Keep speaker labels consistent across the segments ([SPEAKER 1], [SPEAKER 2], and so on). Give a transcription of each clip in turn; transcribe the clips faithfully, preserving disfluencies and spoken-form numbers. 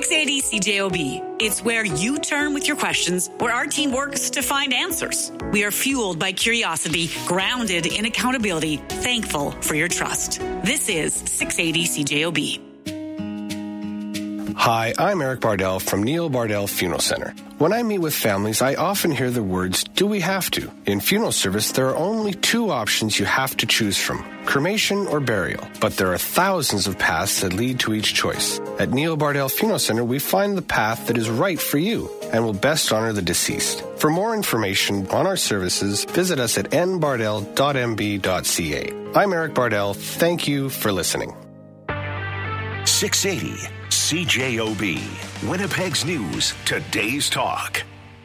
[SPEAKER 1] six eighty C J O B. It's where you turn with your questions, where our team works to find answers. We are fueled by curiosity, grounded in accountability, thankful for your trust. This is six eighty C J O B.
[SPEAKER 2] Hi, I'm Eric Bardell from Neil Bardell Funeral Center. When I meet with families, I often hear the words, do we have to? In funeral service, there are only two options you have to choose from, cremation or burial. But there are thousands of paths that lead to each choice. At Neil Bardell Funeral Center, we find the path that is right for you and will best honor the deceased. For more information on our services, visit us at n bardell dot m b dot c a. I'm Eric Bardell. Thank you for listening.
[SPEAKER 3] six eighty C J O B, Winnipeg's News, Today's Talk.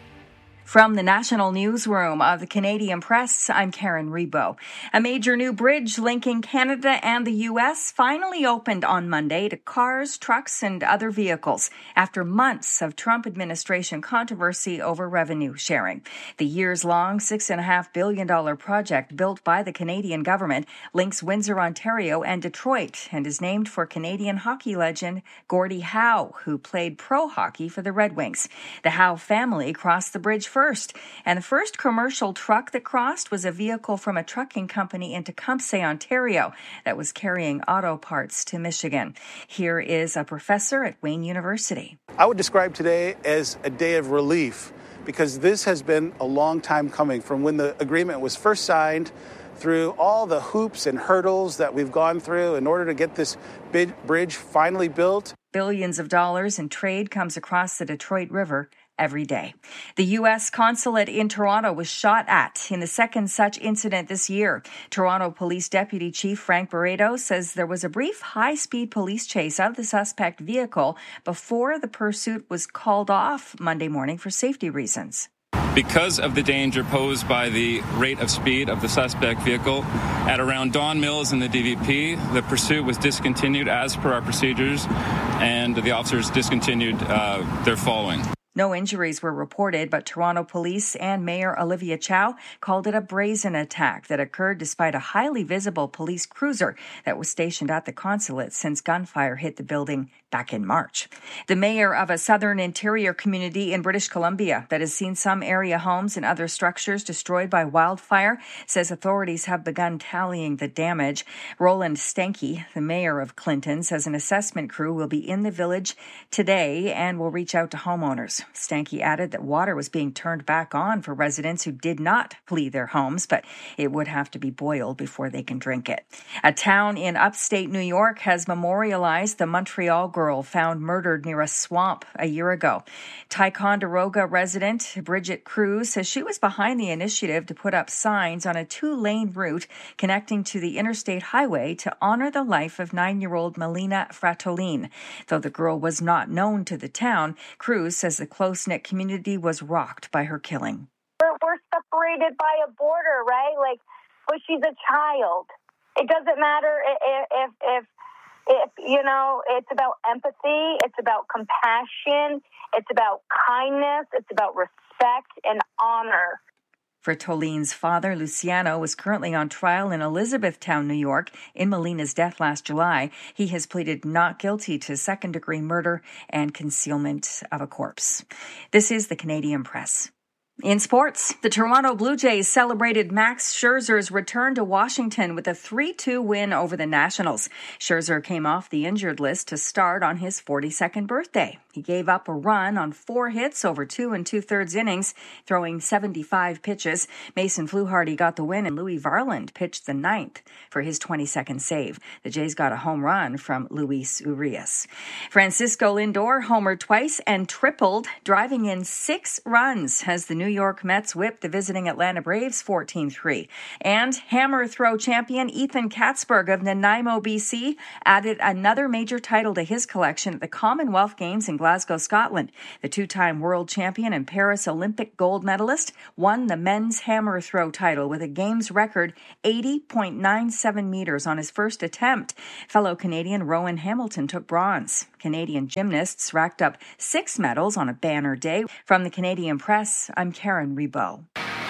[SPEAKER 4] From the National Newsroom of the Canadian Press, I'm Karen Rebo. A major new bridge linking Canada and the U S finally opened on Monday to cars, trucks, and other vehicles after months of Trump administration controversy over revenue sharing. The years-long six point five billion dollars project built by the Canadian government links Windsor, Ontario, and Detroit and is named for Canadian hockey legend Gordie Howe, who played pro hockey for the Red Wings. The Howe family crossed the bridge first. First, and the first commercial truck that crossed was a vehicle from a trucking company in Tecumseh, Ontario, that was carrying auto parts to Michigan. Here is a professor at Wayne University.
[SPEAKER 5] I would describe today as a day of relief because this has been a long time coming from when the agreement was first signed through all the hoops and hurdles that we've gone through in order to get this big bridge finally built.
[SPEAKER 4] Billions of dollars in trade comes across the Detroit River every day. The U S consulate in Toronto was shot at in the second such incident this year. Toronto Police Deputy Chief Frank Barreto says there was a brief high-speed police chase of the suspect vehicle before the pursuit was called off Monday morning for safety reasons.
[SPEAKER 6] Because of the danger posed by the rate of speed of the suspect vehicle, at around Don Mills in the D V P, the pursuit was discontinued as per our procedures, and the officers discontinued uh, their following.
[SPEAKER 4] No injuries were reported, but Toronto police and Mayor Olivia Chow called it a brazen attack that occurred despite a highly visible police cruiser that was stationed at the consulate since gunfire hit the building back in March. The mayor of a southern interior community in British Columbia that has seen some area homes and other structures destroyed by wildfire says authorities have begun tallying the damage. Roland Stanky, the mayor of Clinton, says an assessment crew will be in the village today and will reach out to homeowners. Stanky added that water was being turned back on for residents who did not flee their homes, but it would have to be boiled before they can drink it. A town in upstate New York has memorialized the Montreal girl found murdered near a swamp a year ago. Ticonderoga resident Bridget Cruz says she was behind the initiative to put up signs on a two-lane route connecting to the interstate highway to honor the life of nine-year-old Melina Fratolin. Though the girl was not known to the town, Cruz says the close-knit community was rocked by her killing.
[SPEAKER 7] We're, we're separated by a border, right? Like, but she's a child. It doesn't matter if, if, if, if, you know, it's about empathy, it's about compassion, it's about kindness, it's about respect and honor.
[SPEAKER 4] Fratolin's father, Luciano, was currently on trial in Elizabethtown, New York, in Melina's death last July. He has pleaded not guilty to second-degree murder and concealment of a corpse. This is the Canadian Press. In sports, the Toronto Blue Jays celebrated Max Scherzer's return to Washington with a three two win over the Nationals. Scherzer came off the injured list to start on his forty-second birthday. He gave up a run on four hits over two and two-thirds innings, throwing seventy-five pitches. Mason Fluharty got the win, and Louis Varland pitched the ninth for his twenty-second save. The Jays got a home run from Luis Urias. Francisco Lindor homered twice and tripled, driving in six runs as the New York Mets whipped the visiting Atlanta Braves fourteen three. And hammer throw champion Ethan Katzberg of Nanaimo, B C, added another major title to his collection at the Commonwealth Games in Glasgow, Scotland. The two-time world champion and Paris Olympic gold medalist won the men's hammer throw title with a games record eighty point nine seven meters on his first attempt. Fellow Canadian Rowan Hamilton took bronze. Canadian gymnasts racked up six medals on a banner day. From the Canadian Press, I'm Karen Rebo.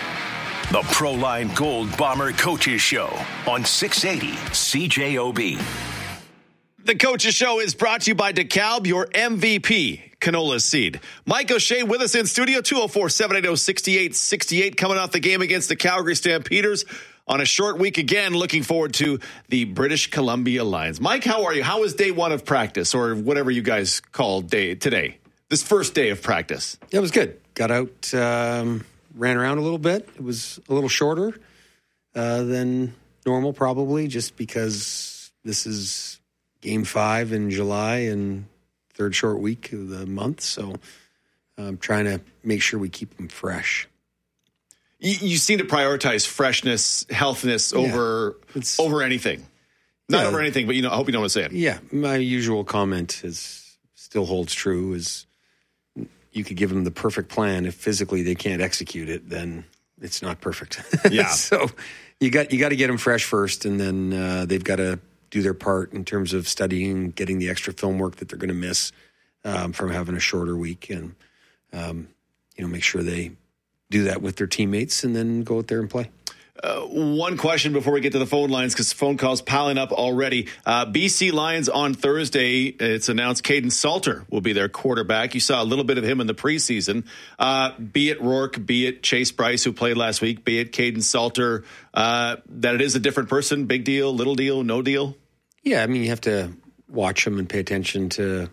[SPEAKER 3] The Proline Gold Bomber Coaches Show on six eighty C J O B.
[SPEAKER 8] The Coach's Show is brought to you by DeKalb, your M V P canola seed. Mike O'Shea with us in studio, two oh four, seven eighty, sixty-eight sixty-eight, coming off the game against the Calgary Stampeders on a short week again, looking forward to the British Columbia Lions. Mike, how are you? How was day one of practice, or whatever you guys called day today? This first day of practice.
[SPEAKER 9] Yeah, it was good. Got out, um, ran around a little bit. It was a little shorter uh, than normal, probably, just because this is game five in July and third short week of the month. So I'm trying to make sure we keep them fresh.
[SPEAKER 8] You, you seem to prioritize freshness, healthiness over yeah, over anything. Not yeah, over anything, but you know, I hope you know what I'm saying.
[SPEAKER 9] Yeah, my usual comment is still holds true. Is you could give them the perfect plan. If physically they can't execute it, then it's not perfect.
[SPEAKER 8] Yeah.
[SPEAKER 9] So you got you got to get them fresh first, and then uh, they've got to do their part in terms of studying, getting the extra film work that they're going to miss um, from having a shorter week, and um, you know, make sure they do that with their teammates, and then go out there and play.
[SPEAKER 8] Uh, one question before we get to the phone lines, because phone calls piling up already. Uh, B C Lions on Thursday, it's announced Caden Salter will be their quarterback. You saw a little bit of him in the preseason. Uh, be it Rourke, be it Chase Bryce, who played last week, be it Caden Salter, uh, that it is a different person, big deal, little deal, no deal?
[SPEAKER 9] Yeah, I mean, you have to watch him and pay attention to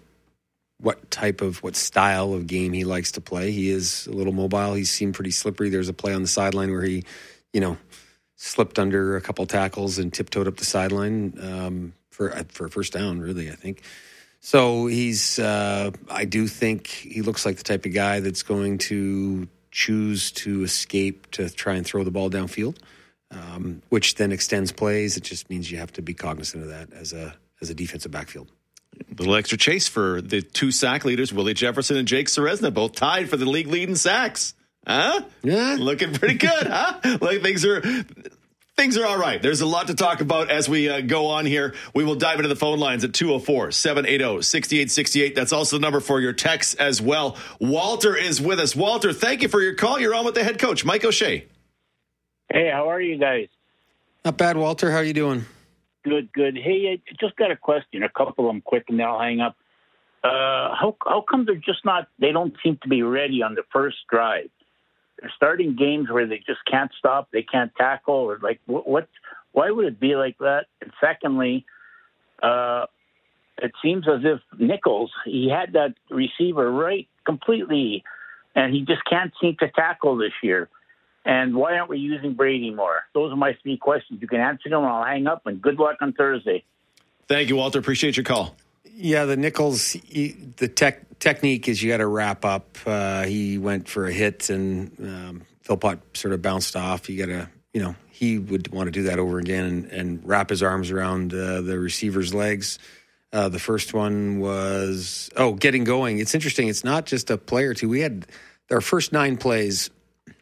[SPEAKER 9] what type of, what style of game he likes to play. He is a little mobile. He seemed pretty slippery. There's a play on the sideline where he, you know, slipped under a couple tackles and tiptoed up the sideline um, for for a first down, really, I think. So he's, uh, I do think he looks like the type of guy that's going to choose to escape to try and throw the ball downfield, um, which then extends plays. It just means you have to be cognizant of that as a as a defensive backfield.
[SPEAKER 8] A little extra chase for the two sack leaders, Willie Jefferson and Jake Ceresna, both tied for the league lead in sacks. Huh?
[SPEAKER 9] Yeah.
[SPEAKER 8] Looking pretty good, huh? Like things are things are all right. There's a lot to talk about as we uh, go on here. We will dive into the phone lines at two oh four, seven eighty, sixty-eight sixty-eight. That's also the number for your texts as well. Walter is with us. Walter, thank you for your call. You're on with the head coach, Mike O'Shea.
[SPEAKER 10] Hey, how are you guys?
[SPEAKER 9] Not bad, Walter. How are you doing?
[SPEAKER 10] Good, good. Hey, I just got a question. A couple of them quick, and then I'll hang up. Uh, how how come they're just not? They don't seem to be ready on the first drive. They're starting games where they just can't stop, they can't tackle, or like what? what why would it be like that? And secondly, uh, it seems as if Nichols, he had that receiver right completely, and he just can't seem to tackle this year. And why aren't we using Brady more? Those are my three questions. You can answer them, and I'll hang up. And good luck on Thursday.
[SPEAKER 8] Thank you, Walter. Appreciate your call.
[SPEAKER 9] Yeah, the Nichols, he, the tech, technique is you got to wrap up. Uh, he went for a hit, and um, Philpott sort of bounced off. You got to, you know, he would want to do that over again and, and wrap his arms around uh, the receiver's legs. Uh, the first one was, oh, getting going. It's interesting. It's not just a play or two. We had our first nine plays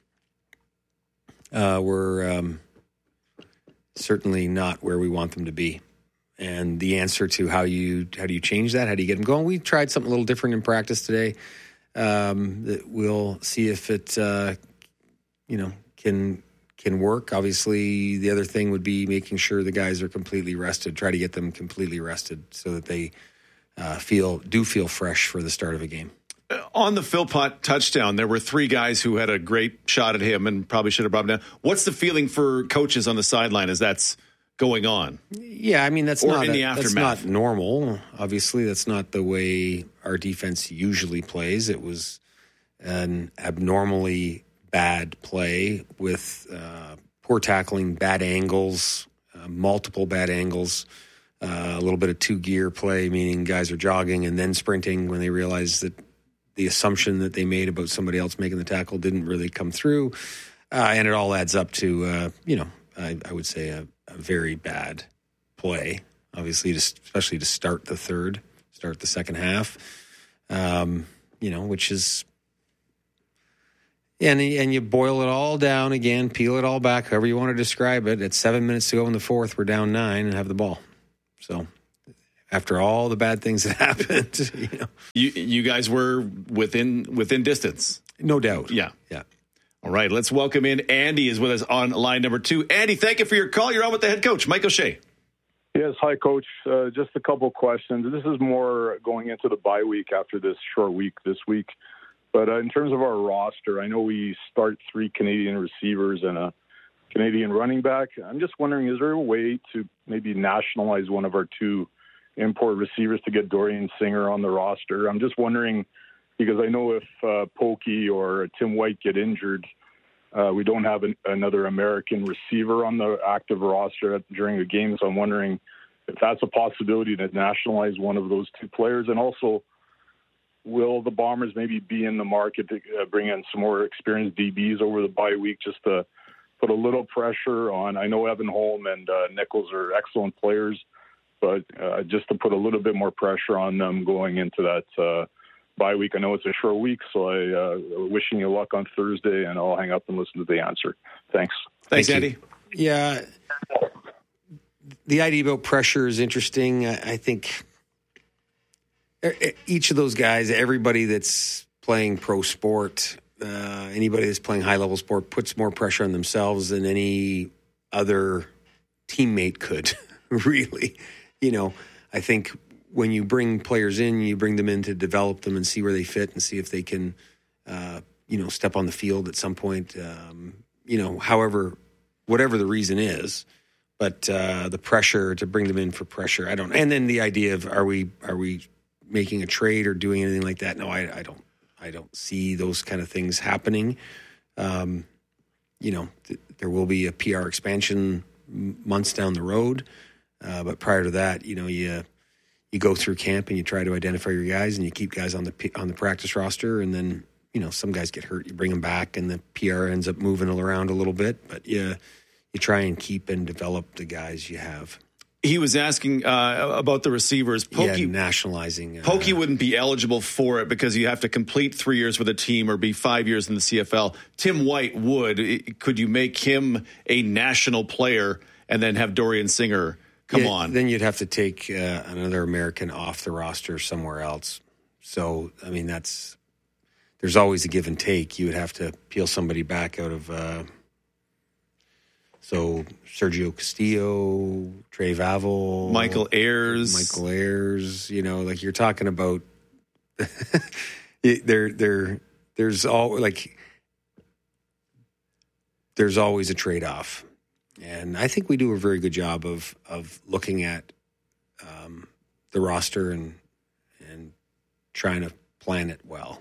[SPEAKER 9] uh, were um, certainly not where we want them to be. And the answer to how you how do you change that? How do you get them going? We tried something a little different in practice today. Um, that we'll see if it, uh, you know, can can work. Obviously, the other thing would be making sure the guys are completely rested. Try to get them completely rested so that they uh, feel do feel fresh for the start of a game.
[SPEAKER 8] On the Philpott touchdown, there were three guys who had a great shot at him and probably should have brought him down. What's the feeling for coaches on the sideline as that's going on?
[SPEAKER 9] Yeah, I mean, that's,
[SPEAKER 8] or
[SPEAKER 9] not,
[SPEAKER 8] in the
[SPEAKER 9] a, that's not normal. Obviously, that's not the way our defense usually plays. It was an abnormally bad play with uh, poor tackling, bad angles, uh, multiple bad angles, uh, a little bit of two-gear play, meaning guys are jogging and then sprinting when they realize that the assumption that they made about somebody else making the tackle didn't really come through. Uh, and it all adds up to, uh, you know, I, I would say a, a very bad play, obviously, to, especially to start the third, start the second half, um, you know, which is, and, and you boil it all down again, peel it all back, however you want to describe it. At seven minutes to go in the fourth, we're down nine and have the ball. So after all the bad things that happened, you know.
[SPEAKER 8] You, you guys were within within distance.
[SPEAKER 9] No doubt.
[SPEAKER 8] Yeah.
[SPEAKER 9] Yeah.
[SPEAKER 8] All right, let's welcome in Andy is with us on line number two. Andy, thank you for your call. You're on with the head coach, Mike O'Shea.
[SPEAKER 11] Yes, hi, Coach. Uh, just a couple questions. This is more going into the bye week after this short week this week. But uh, in terms of our roster, I know we start three Canadian receivers and a Canadian running back. I'm just wondering, is there a way to maybe nationalize one of our two import receivers to get Dorian Singer on the roster? I'm just wondering, because I know if uh, Pokey or Tim White get injured, uh, we don't have an, another American receiver on the active roster during the game. So I'm wondering if that's a possibility to nationalize one of those two players. And also, will the Bombers maybe be in the market to uh, bring in some more experienced D Bs over the bye week just to put a little pressure on? I know Evan Holm and uh, Nichols are excellent players, but uh, just to put a little bit more pressure on them going into that uh, bye week. I know it's a short week, so I uh, wishing you luck on Thursday, and I'll hang up and listen to the answer. Thanks.
[SPEAKER 8] Thanks,
[SPEAKER 9] Thank
[SPEAKER 8] Andy.
[SPEAKER 9] You. Yeah. The idea about pressure is interesting. I, I think each of those guys, everybody that's playing pro sport, uh, anybody that's playing high-level sport puts more pressure on themselves than any other teammate could, really. You know, I think when you bring players in, you bring them in to develop them and see where they fit and see if they can, uh, you know, step on the field at some point, um, you know, however, whatever the reason is. But uh, the pressure to bring them in for pressure, I don't. And then the idea of are we are we making a trade or doing anything like that? No, I, I don't. I don't see those kind of things happening. Um, you know, th- there will be a P R expansion m- months down the road, uh, but prior to that, you know, you you go through camp and you try to identify your guys and you keep guys on the P- on the practice roster, and then you know some guys get hurt, you bring them back, and the P R ends up moving around a little bit, but yeah. You try and keep and develop the guys you have.
[SPEAKER 8] He was asking uh, about the receivers. Pokey,
[SPEAKER 9] yeah, nationalizing. Uh,
[SPEAKER 8] Pokey wouldn't be eligible for it because you have to complete three years with a team or be five years in the C F L. Tim White would. Could you make him a national player and then have Dorian Singer come
[SPEAKER 9] yeah,
[SPEAKER 8] on?
[SPEAKER 9] Then you'd have to take uh, another American off the roster somewhere else. So, I mean, that's there's always a give and take. You would have to peel somebody back out of... Uh, So Sergio Castillo, Trey Vavel,
[SPEAKER 8] Michael Ayers,
[SPEAKER 9] Michael Ayers. You know, like you're talking about. there, there, there's all like. There's always a trade-off, and I think we do a very good job of of looking at um, the roster and and trying to plan it well.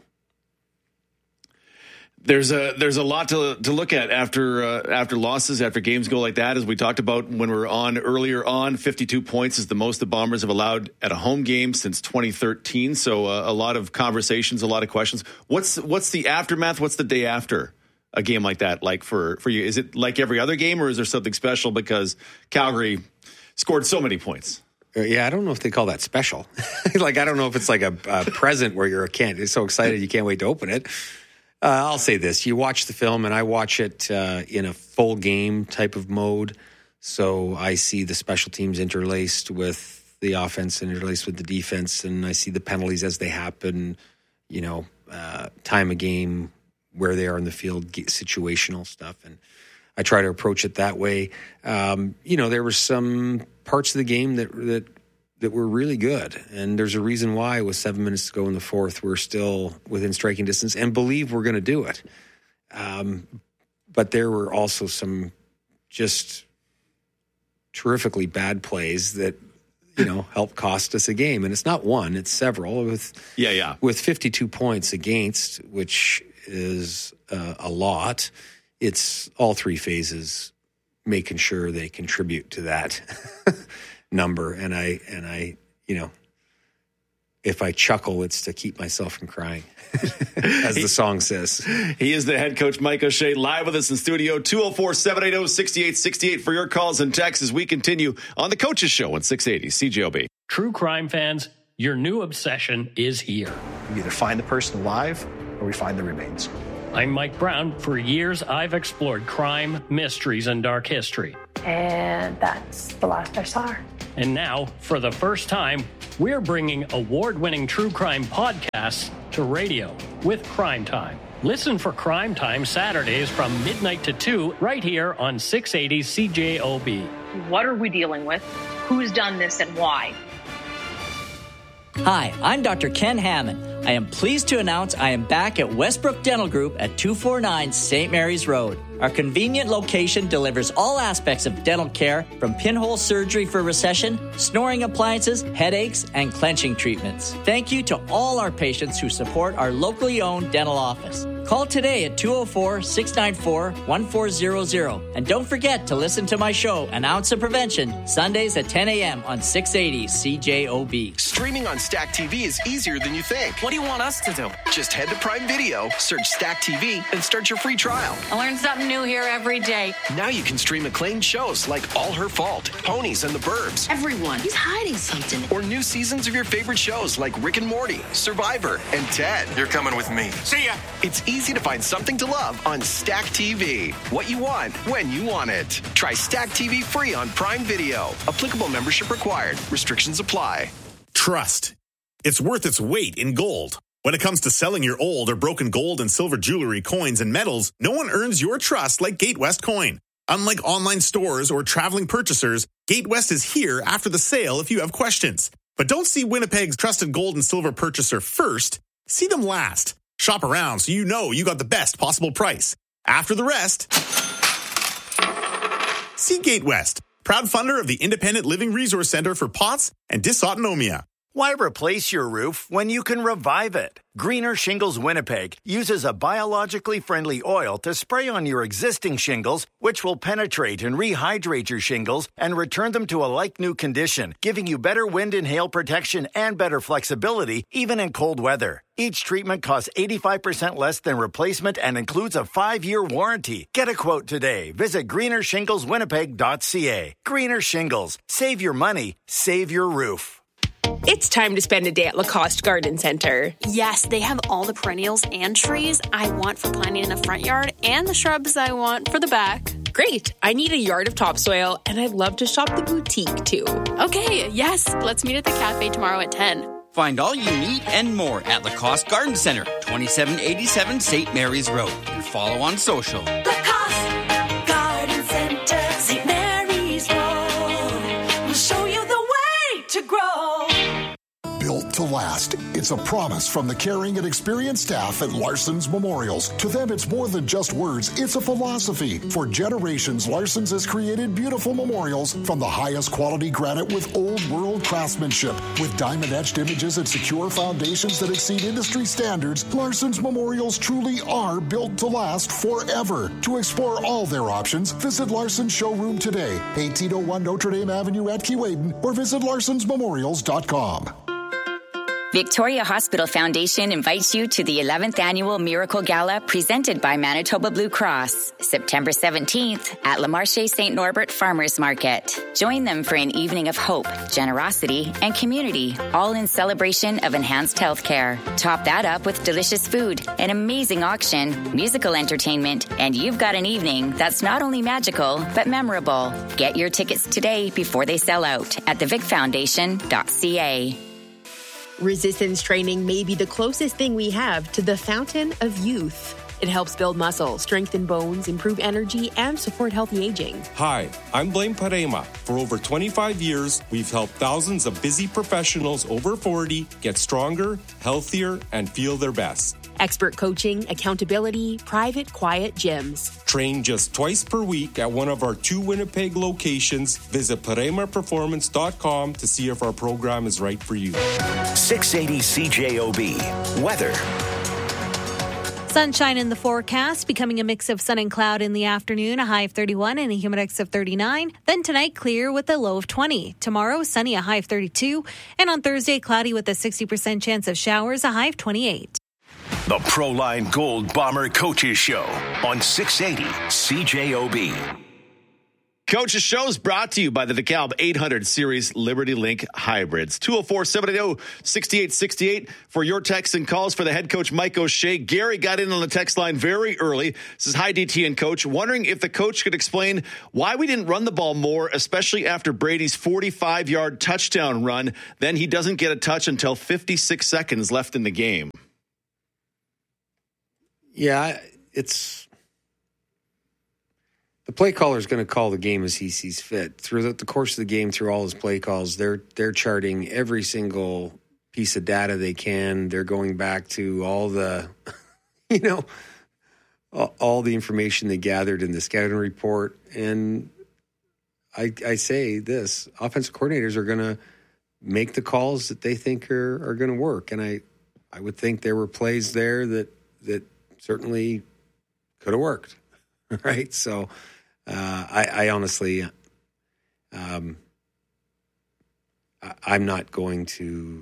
[SPEAKER 8] There's a there's a lot to to look at after uh, after losses, after games go like that. As we talked about when we were on earlier on, fifty-two points is the most the Bombers have allowed at a home game since twenty thirteen. So uh, a lot of conversations, a lot of questions. What's what's the aftermath? What's the day after a game like that like for, for you? Is it like every other game, or is there something special because Calgary scored so many points?
[SPEAKER 9] Yeah, I don't know if they call that special. Like I don't know if it's like a, a present where you're a can't. You're so excited you can't wait to open it. Uh, I'll say this. You watch the film, and I watch it uh, in a full game type of mode. So I see the special teams interlaced with the offense and interlaced with the defense, and I see the penalties as they happen, you know, uh, time of game, where they are in the field, situational stuff. And I try to approach it that way. Um, you know, there were some parts of the game that that that were really good. And there's a reason why with seven minutes to go in the fourth, we're still within striking distance and believe we're going to do it. Um, but there were also some just terrifically bad plays that, you know, helped cost us a game. And it's not one, it's several with,
[SPEAKER 8] yeah, yeah.
[SPEAKER 9] with fifty-two points against, which is uh, a lot. It's all three phases making sure they contribute to that number. And I, and I, you know, if I chuckle, it's to keep myself from crying, as the song says.
[SPEAKER 8] He is the head coach, Mike O'Shea, live with us in studio, two oh four, seven eighty, six eight six eight for your calls and texts as we continue on the Coaches Show on six eighty C J O B.
[SPEAKER 12] True crime fans, your new obsession is here.
[SPEAKER 13] We either find the person alive or we find the remains.
[SPEAKER 12] I'm Mike Brown. For years, I've explored crime, mysteries, and dark history.
[SPEAKER 14] And that's the last I saw her.
[SPEAKER 12] And now, for the first time, we're bringing award-winning true crime podcasts to radio with Crime Time. Listen for Crime Time Saturdays from midnight to two right here on six eighty C J O B.
[SPEAKER 15] What are we dealing with? who's done this and why.
[SPEAKER 16] Hi, I'm Doctor Ken Hammond. I am pleased to announce I am back at Westbrook Dental Group at two forty-nine Saint Mary's Road. Our convenient location delivers all aspects of dental care, from pinhole surgery for recession, snoring appliances, headaches, and clenching treatments. Thank you to all our patients who support our locally owned dental office. Call today at two oh four, six nine four, one four zero zero. And don't forget to listen to my show, An Ounce of Prevention, Sundays at ten a.m. on six eighty C J O B.
[SPEAKER 17] Streaming on Stack T V is easier than you think.
[SPEAKER 18] What do you want us to do?
[SPEAKER 17] Just head to Prime Video, search Stack T V, and start your free trial.
[SPEAKER 18] I learn something new here every day.
[SPEAKER 17] Now you can stream acclaimed shows like All Her Fault, Ponies and the Burbs.
[SPEAKER 18] Everyone, he's hiding something.
[SPEAKER 17] Or new seasons of your favorite shows like Rick and Morty, Survivor, and Ted.
[SPEAKER 18] You're coming with me.
[SPEAKER 17] See ya. It's easy to find something to love on Stack T V. What you want, when you want it. Try Stack T V free on Prime Video. Applicable membership required. Restrictions apply.
[SPEAKER 19] Trust. It's worth its weight in gold. When it comes to selling your old or broken gold and silver jewelry, coins, and metals, no one earns your trust like GateWest Coin. Unlike online stores or traveling purchasers, GateWest is here after the sale if you have questions. But don't see Winnipeg's trusted gold and silver purchaser first. See them last. Shop around so you know you got the best possible price. After the rest, see GateWest, proud funder of the Independent Living Resource Center for P O T S and Dysautonomia.
[SPEAKER 20] Why replace your roof when you can revive it? Greener Shingles Winnipeg uses a biologically friendly oil to spray on your existing shingles, which will penetrate and rehydrate your shingles and return them to a like-new condition, giving you better wind and hail protection and better flexibility, even in cold weather. Each treatment costs eighty-five percent less than replacement and includes a five-year warranty. Get a quote today. Visit greener shingles winnipeg dot c a. Greener Shingles. Save your money. Save your roof.
[SPEAKER 21] It's time to spend a day at Lacoste Garden Center.
[SPEAKER 22] Yes, they have all the perennials and trees I want for planting in the front yard and the shrubs I want for the back.
[SPEAKER 21] Great. I need a yard of topsoil, and I'd love to shop the boutique, too.
[SPEAKER 22] Okay, yes. Let's meet at the cafe tomorrow at ten.
[SPEAKER 23] Find all you need and more at Lacoste Garden Center, twenty-seven eighty-seven Saint Mary's Road. And follow on social.
[SPEAKER 24] Lacoste Garden Center, Saint Mary's Road. We'll show you the way to grow.
[SPEAKER 25] Built to last. It's a promise from the caring and experienced staff at Larson's Memorials. To them, it's more than just words. It's a philosophy. For generations, Larson's has created beautiful memorials from the highest quality granite with old world craftsmanship. With diamond-etched images and secure foundations that exceed industry standards, Larson's Memorials truly are built to last forever. To explore all their options, visit Larson's showroom today, eighteen oh one Notre Dame Avenue at Keewaydin, or visit larsons memorials dot com.
[SPEAKER 26] Victoria Hospital Foundation invites you to the eleventh Annual Miracle Gala presented by Manitoba Blue Cross, September seventeenth at Le Marché Saint Norbert Farmers Market. Join them for an evening of hope, generosity, and community, all in celebration of enhanced healthcare. Top that up with delicious food, an amazing auction, musical entertainment, and you've got an evening that's not only magical, but memorable. Get your tickets today before they sell out at the vic foundation dot c a.
[SPEAKER 27] Resistance training may be the closest thing we have to the fountain of youth. It helps build muscle, strengthen bones, improve energy, and support healthy aging.
[SPEAKER 28] Hi, I'm Blaine Parema. For over twenty-five years, we've helped thousands of busy professionals over forty get stronger, healthier, and feel their best.
[SPEAKER 27] Expert coaching, accountability, private, quiet gyms.
[SPEAKER 28] Train just twice per week at one of our two Winnipeg locations. Visit parema performance dot com to see if our program is right for you.
[SPEAKER 3] six eighty C J O B. Weather.
[SPEAKER 1] Sunshine in the forecast, becoming a mix of sun and cloud in the afternoon, a high of thirty-one and a humidex of thirty-nine. Then tonight, clear with a low of twenty. Tomorrow, sunny, a high of thirty-two. And on Thursday, cloudy with a sixty percent chance of showers, a high of twenty-eight.
[SPEAKER 3] The Proline Gold Bomber Coaches Show on six eighty C J O B.
[SPEAKER 8] Coach's Show is brought to you by the DeKalb eight hundred Series Liberty Link Hybrids. two oh four, seven eight oh, six eight six eight for your texts and calls for the head coach, Mike O'Shea. Gary got in on the text line very early. Says, hi, D T and coach. Wondering if the coach could explain why we didn't run the ball more, especially after Brady's forty-five-yard touchdown run. Then he doesn't get a touch until fifty-six seconds left in the game.
[SPEAKER 9] Yeah, it's... the play caller is going to call the game as he sees fit. Throughout the course of the game, through all his play calls, they're they're charting every single piece of data they can. They're going back to all the, you know, all, all the information they gathered in the scouting report. And I, I say this, offensive coordinators are going to make the calls that they think are, are going to work. And I, I would think there were plays there that, that certainly could have worked. Right. So uh, I, I honestly, um, I, I'm not going to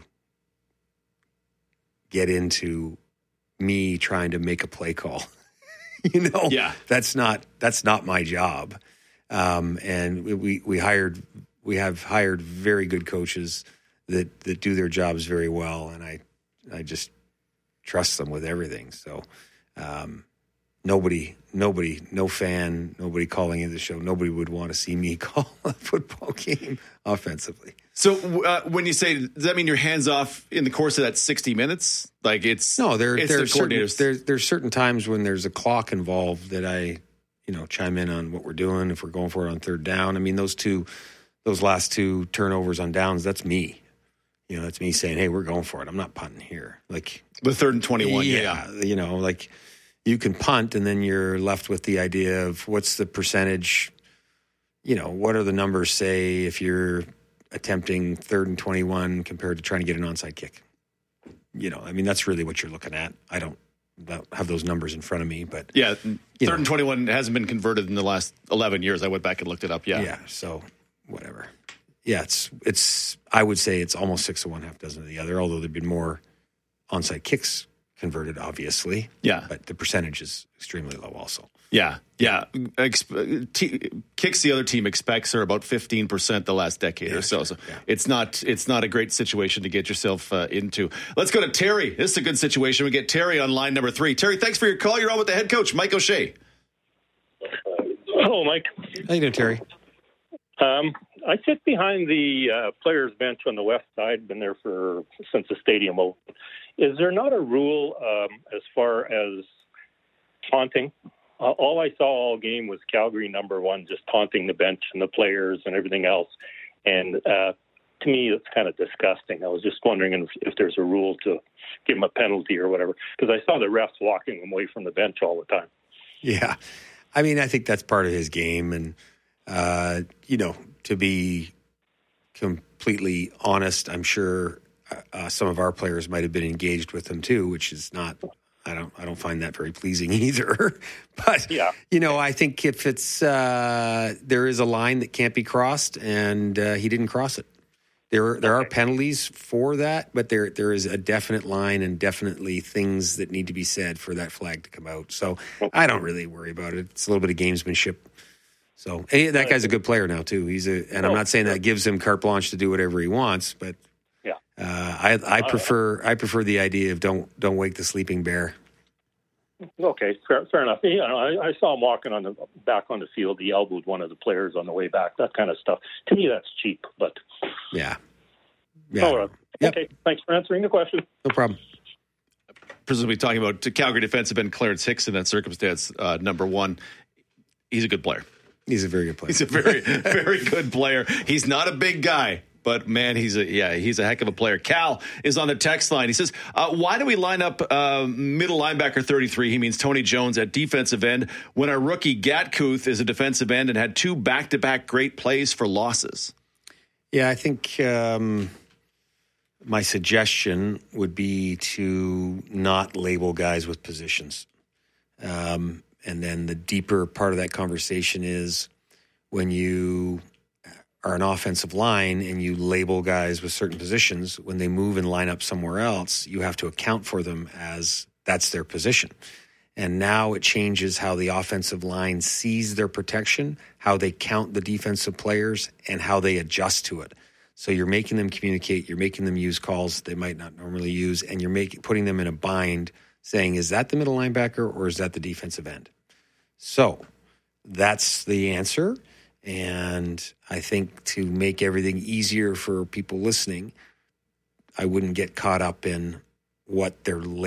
[SPEAKER 9] get into me trying to make a play call. you know,
[SPEAKER 8] yeah,
[SPEAKER 9] that's not, that's not my job. Um, and we, we hired, we have hired very good coaches that, that do their jobs very well. And I, I just trust them with everything. So, um, nobody, nobody, no fan, nobody calling in the show, nobody would want to see me call a football game offensively.
[SPEAKER 8] So uh, when you say, does that mean you're hands off in the course of that sixty minutes? Like it's
[SPEAKER 9] no, there,
[SPEAKER 8] it's
[SPEAKER 9] there's
[SPEAKER 8] the
[SPEAKER 9] certain, there, there's certain times when there's a clock involved that I, you know, chime in on what we're doing. If we're going for it on third down, I mean, those two, those last two turnovers on downs, that's me. You know, that's me saying, hey, we're going for it. I'm not punting here. Like
[SPEAKER 8] the third and twenty-one.
[SPEAKER 9] Yeah, yeah. You know, like you can punt and then you're left with the idea of what's the percentage, you know, what are the numbers say if you're attempting third and twenty-one compared to trying to get an onside kick? You know, I mean, that's really what you're looking at. I don't have those numbers in front of me, but
[SPEAKER 8] yeah, third know. and twenty-one hasn't been converted in the last eleven years. I went back and looked it up. Yeah.
[SPEAKER 9] Yeah. So whatever. Yeah. It's, it's, I would say it's almost six to one, half dozen of the other, although there've been more onside kicks converted, obviously.
[SPEAKER 8] Yeah.
[SPEAKER 9] But the percentage is extremely low also.
[SPEAKER 8] Yeah. Yeah. Exp- t- kicks the other team expects are about fifteen percent the last decade
[SPEAKER 9] yeah,
[SPEAKER 8] or so.
[SPEAKER 9] Sure.
[SPEAKER 8] So
[SPEAKER 9] yeah.
[SPEAKER 8] it's not, it's not a great situation to get yourself uh, into. Let's go to Terry. This is a good situation. We get Terry on line number three. Terry, thanks for your call. You're on with the head coach, Mike O'Shea.
[SPEAKER 2] Hello, Mike.
[SPEAKER 9] How you doing, Terry?
[SPEAKER 2] Um, I sit behind the uh, players' bench on the west side. Been there for since the stadium opened. Is there not a rule um, as far as taunting? Uh, all I saw all game was Calgary number one, just taunting the bench and the players and everything else. And uh, to me, it's kind of disgusting. I was just wondering if, if there's a rule to give them a penalty or whatever, because I saw the refs walking them away from the bench all the time.
[SPEAKER 9] Yeah. I mean, I think that's part of his game. And, uh, you know, to be completely honest, I'm sure uh, some of our players might have been engaged with him too, which is not, I don't, I don't find that very pleasing either. But,
[SPEAKER 2] yeah.
[SPEAKER 9] you know, I think if it's, uh, there is a line that can't be crossed and uh, he didn't cross it. There, there okay. are penalties for that, but there, there is a definite line and definitely things that need to be said for that flag to come out. So okay. I don't really worry about it. It's a little bit of gamesmanship. So and that guy's a good player now too. He's a, and I'm not saying that gives him carte blanche to do whatever he wants, but
[SPEAKER 2] yeah,
[SPEAKER 9] uh, I, I prefer, I prefer the idea of don't, don't wake the sleeping bear.
[SPEAKER 2] Okay, fair, fair enough. You know, I, I saw him walking on the back on the field. He elbowed one of the players on the way back. That kind of stuff. To me, that's cheap. But
[SPEAKER 9] yeah, yeah.
[SPEAKER 2] All right. Yep. Okay. Thanks for answering the question.
[SPEAKER 9] No problem.
[SPEAKER 8] Presumably talking about Calgary defensive end Clarence Hicks in that circumstance. Uh, number one, he's a good player.
[SPEAKER 9] He's a very good player.
[SPEAKER 8] He's a very, very good player. He's not a big guy, but man, he's a yeah, he's a heck of a player. Cal is on the text line. He says, uh, "Why do we line up uh, middle linebacker thirty-three? He means Tony Jones at defensive end when our rookie Gatkuth is a defensive end and had two back-to-back great plays for losses."
[SPEAKER 9] Yeah, I think um, my suggestion would be to not label guys with positions. Um, And then the deeper part of that conversation is when you are an offensive line and you label guys with certain positions, when they move and line up somewhere else, you have to account for them as that's their position. And now it changes how the offensive line sees their protection, how they count the defensive players, and how they adjust to it. So you're making them communicate, you're making them use calls they might not normally use, and you're making putting them in a bind saying, is that the middle linebacker or is that the defensive end? So that's the answer. And I think to make everything easier for people listening, I wouldn't get caught up in what they're